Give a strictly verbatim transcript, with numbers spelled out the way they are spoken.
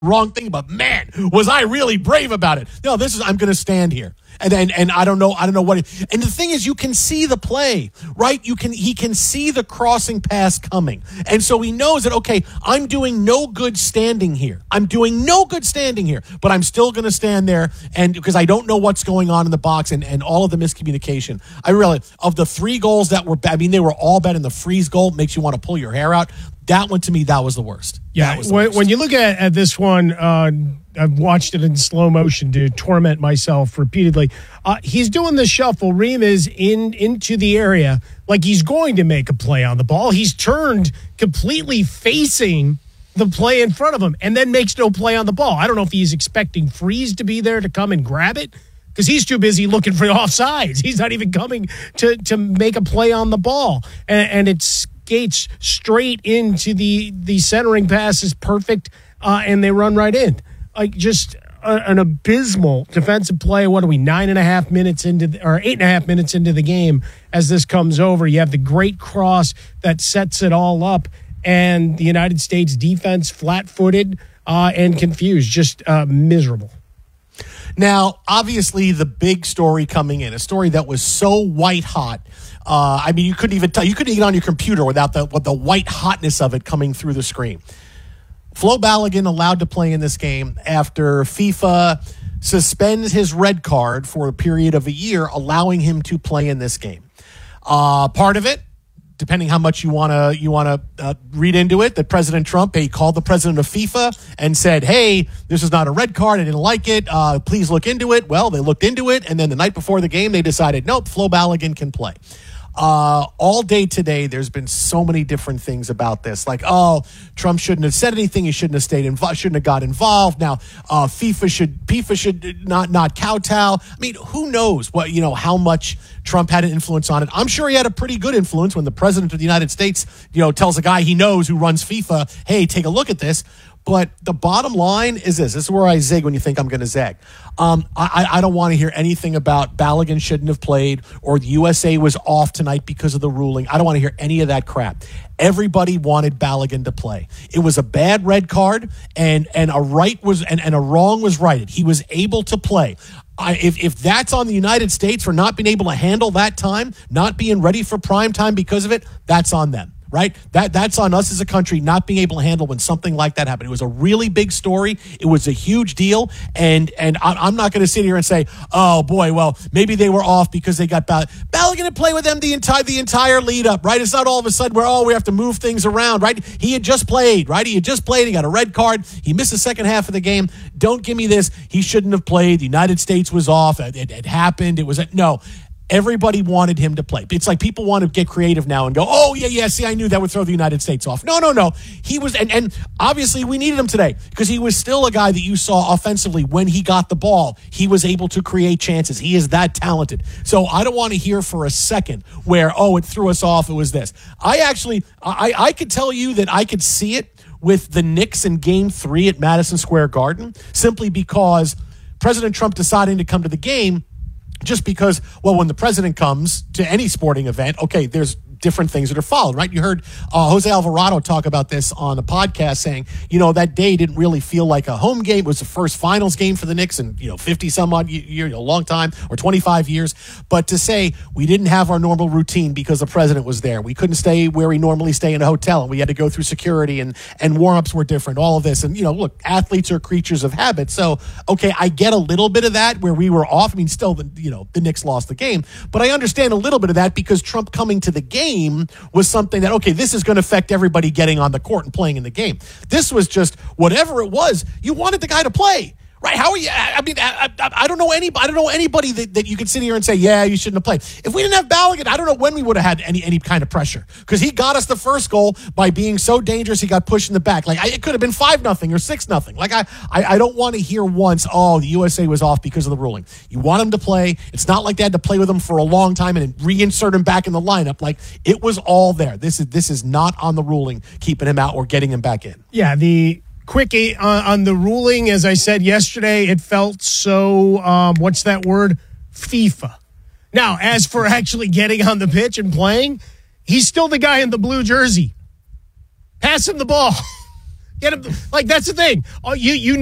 wrong thing, but man, was I really brave about it. No, this is, I'm going to stand here. And, and and I don't know, I don't know what it, and the thing is, you can see the play, right? You can, he can see the crossing pass coming. And so he knows that, okay, I'm doing no good standing here. I'm doing no good standing here, but I'm still going to stand there. And because I don't know what's going on in the box and, and all of the miscommunication. I really, of the three goals that were bad, I mean, they were all bad, and the freeze goal makes you want to pull your hair out. That one, to me, that was the worst. Yeah, was the when, worst. when you look at, at this one, uh, I've watched it in slow motion to torment myself repeatedly. Uh, he's doing the shuffle. Ream is in into the area like he's going to make a play on the ball. He's turned completely facing the play in front of him and then makes no play on the ball. I don't know if he's expecting Freeze to be there to come and grab it, because he's too busy looking for offsides. He's not even coming to, to make a play on the ball. And, and it skates straight into the, the centering pass is perfect, uh, and they run right in. Like, just a, an abysmal defensive play. What are we, nine and a half minutes into, the, or eight and a half minutes into the game as this comes over? You have the great cross that sets it all up, and the United States defense flat-footed uh, and confused, just uh, miserable. Now, obviously, the big story coming in, a story that was so white hot. Uh, I mean, you couldn't even tell. You couldn't get on your computer without the with the white hotness of it coming through the screen. Flo Balogun allowed to play in this game after FIFA suspends his red card for a period of a year, allowing him to play in this game. Uh, part of it, depending how much you want to you want to uh, read into it, that President Trump, he called the president of FIFA and said, hey, this is not a red card. I didn't like it. Uh, please look into it. Well, they looked into it, and then the night before the game, they decided, nope, Flo Balogun can play. Uh, all day today, there's been so many different things about this. Like, oh, Trump shouldn't have said anything. He shouldn't have stayed involved. Shouldn't have got involved. Now, uh, FIFA should FIFA should not not kowtow. I mean, who knows what you know how much Trump had an influence on it. I'm sure he had a pretty good influence when the president of the United States, you know, tells a guy he knows who runs FIFA, hey, take a look at this. But the bottom line is this. This is where I zig when you think I'm going to zag. Um, I, I don't want to hear anything about Balogun shouldn't have played or the U S A was off tonight because of the ruling. I don't want to hear any of that crap. Everybody wanted Balogun to play. It was a bad red card, and and a right was and, and a wrong was righted. He was able to play. I, if, if that's on the United States for not being able to handle that time, not being ready for prime time because of it, that's on them. Right? That that's on us as a country not being able to handle when something like that happened. It was a really big story. It was a huge deal. And and I, I'm not going to sit here and say, oh boy, well, maybe they were off because they got Bal- Balogun to play with them the entire the entire lead up, right? It's not all of a sudden where, oh, we have to move things around, right? He had just played, right? He had just played. He got a red card. He missed the second half of the game. Don't give me this. He shouldn't have played. The United States was off. It, it, it happened. It was a, no. Everybody wanted him to play. It's like people want to get creative now and go, oh, yeah, yeah, see, I knew that would throw the United States off. No, no, no. He was, and, and obviously we needed him today because he was still a guy that you saw offensively when he got the ball. He was able to create chances. He is that talented. So I don't want to hear for a second where, oh, it threw us off. It was this. I actually, I, I could tell you that I could see it with the Knicks in game three at Madison Square Garden simply because President Trump deciding to come to the game. Just because, well, when the president comes to any sporting event, okay, there's different things that are followed, right? You heard uh, Jose Alvarado talk about this on a podcast saying, you know, that day didn't really feel like a home game. It was the first finals game for the Knicks in, you know, fifty some odd years, a long time, or twenty-five years. But to say we didn't have our normal routine because the president was there. We couldn't stay where we normally stay in a hotel, and we had to go through security, and, and warm-ups were different, all of this. And, you know, look, athletes are creatures of habit. So, okay, I get a little bit of that where we were off. I mean, still, the, you know, the Knicks lost the game. But I understand a little bit of that because Trump coming to the game was something that, okay, this is going to affect everybody getting on the court and playing in the game. This was just whatever it was, you wanted the guy to play. Right? How are you? I mean, I, I, I don't know any. I don't know anybody that, that you could sit here and say, yeah, you shouldn't have played. If we didn't have Balogun, I don't know when we would have had any any kind of pressure because he got us the first goal by being so dangerous. He got pushed in the back. Like I, it could have been five nothing or six nothing. Like I, I, I don't want to hear once. Oh, the U S A was off because of the ruling. You want him to play. It's not like they had to play with him for a long time and then reinsert him back in the lineup. Like it was all there. This is this is not on the ruling keeping him out or getting him back in. Yeah, the. Quick on, on the ruling, as I said yesterday, it felt so, um, what's that word? FIFA. Now, as for actually getting on the pitch and playing, he's still the guy in the blue jersey. Pass him the ball. Get him. Like, that's the thing. Oh, you you